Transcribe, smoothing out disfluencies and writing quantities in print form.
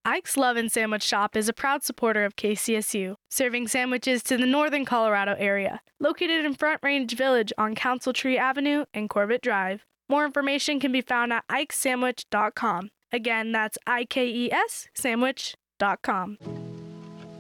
Ike's Love and Sandwich Shop is a proud supporter of KCSU, serving sandwiches to the northern Colorado area. Located in Front Range Village on Council Tree Avenue and Corbett Drive. More information can be found at ikesandwich.com. Again, that's IKES sandwich.com.